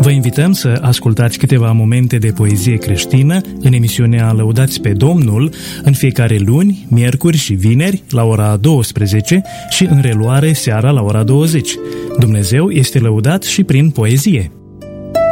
Vă invităm să ascultați câteva momente de poezie creștină în emisiunea Lăudați pe Domnul în fiecare luni, miercuri și vineri la ora 12 și în reluare seara la ora 20. Dumnezeu este lăudat și prin poezie.